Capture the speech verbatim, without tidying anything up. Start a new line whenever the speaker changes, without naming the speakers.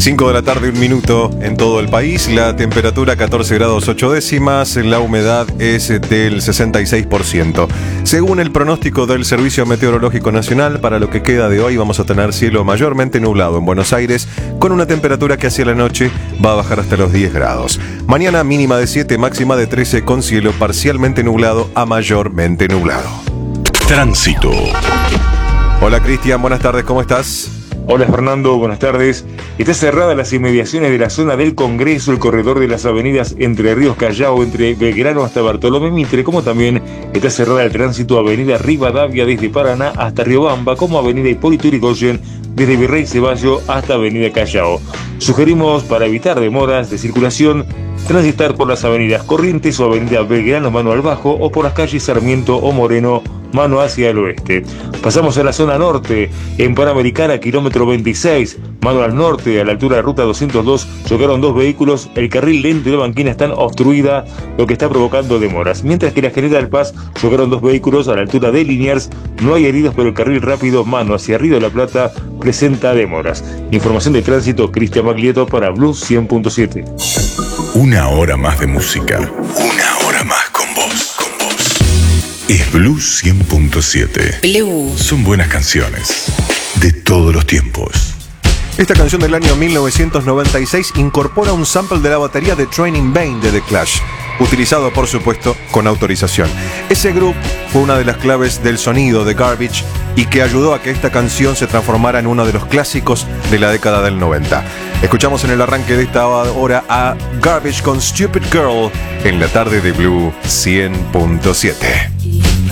cinco de la tarde, un minuto en todo el país. La temperatura catorce grados ocho décimas. La humedad es del sesenta y seis por ciento. Según el pronóstico del Servicio Meteorológico Nacional, para lo que queda de hoy vamos a tener cielo mayormente nublado en Buenos Aires, con una temperatura que hacia la noche va a bajar hasta los diez grados. Mañana mínima de siete, máxima de trece, con cielo parcialmente nublado a mayormente nublado.
Tránsito.
Hola Cristian, buenas tardes, ¿cómo estás?
Hola Fernando, buenas tardes. Está cerrada las inmediaciones de la zona del Congreso, el corredor de las avenidas Entre Ríos Callao, entre Belgrano hasta Bartolomé Mitre, como también está cerrada el tránsito avenida Rivadavia desde Paraná hasta Riobamba, como avenida Hipólito Yrigoyen desde Virrey Ceballo hasta avenida Callao. Sugerimos, para evitar demoras de circulación, transitar por las avenidas Corrientes o avenida Belgrano mano al bajo, o por las calles Sarmiento o Moreno mano hacia el oeste. Pasamos a la zona norte. En Panamericana, kilómetro veintiséis, mano al norte, a la altura de ruta doscientos dos, chocaron dos vehículos. El carril lento y la banquina están obstruida, lo que está provocando demoras. Mientras que en la General Paz chocaron dos vehículos a la altura de Liniers. No hay heridos, pero el carril rápido mano hacia Río de la Plata presenta demoras. Información de tránsito, Cristian Maglieto para Blues cien punto siete.
Una hora más de música. Una hora más con vos. Con vos. Es Blues cien punto siete.
Blues.
Son buenas canciones de todos los tiempos.
Esta canción del año mil novecientos noventa y seis incorpora un sample de la batería de Train in Vain de The Clash, utilizado por supuesto con autorización. Ese grupo fue una de las claves del sonido de Garbage y que ayudó a que esta canción se transformara en uno de los clásicos de la década del noventa. Escuchamos en el arranque de esta hora a Garbage con Stupid Girl en la tarde de Blue cien punto siete.